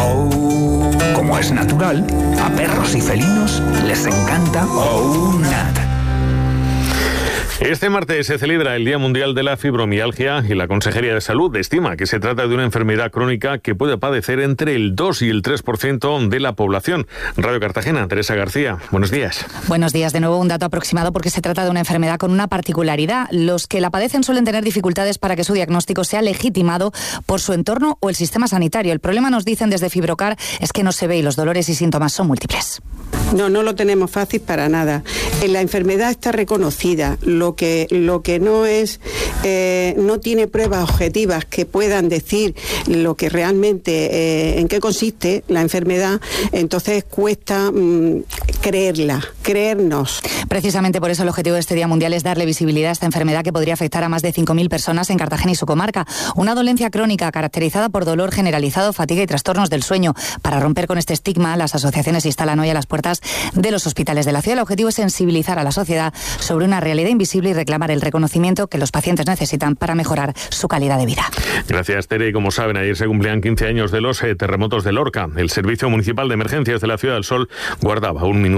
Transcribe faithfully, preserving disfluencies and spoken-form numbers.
Oh, como es natural, a perros y felinos les encanta Oh Nat. Este martes se celebra el Día Mundial de la Fibromialgia y la Consejería de Salud estima que se trata de una enfermedad crónica que puede padecer entre el dos y el tres por ciento de la población. Radio Cartagena, Teresa García, buenos días. Buenos días. De nuevo un dato aproximado porque se trata de una enfermedad con una particularidad. Los que la padecen suelen tener dificultades para que su diagnóstico sea legitimado por su entorno o el sistema sanitario. El problema, nos dicen desde Fibrocar, es que no se ve y los dolores y síntomas son múltiples. No, no lo tenemos fácil para nada. La enfermedad está reconocida. Lo que, lo que no es, eh, no tiene pruebas objetivas que puedan decir lo que realmente, eh, en qué consiste la enfermedad, entonces cuesta mmm, creerla, creernos. Precisamente por eso el objetivo de este Día Mundial es darle visibilidad a esta enfermedad que podría afectar a más de cinco mil personas en Cartagena y su comarca. Una dolencia crónica caracterizada por dolor generalizado, fatiga y trastornos del sueño. Para romper con este estigma, las asociaciones instalan hoy a las puertas de los hospitales de la ciudad. El objetivo es sensibilizar a la sociedad sobre una realidad invisible y reclamar el reconocimiento que los pacientes necesitan para mejorar su calidad de vida. Gracias, Tere. Y como saben, ayer se cumplían quince años de los eh, terremotos de Lorca. El Servicio Municipal de Emergencias de la Ciudad del Sol guardaba un minuto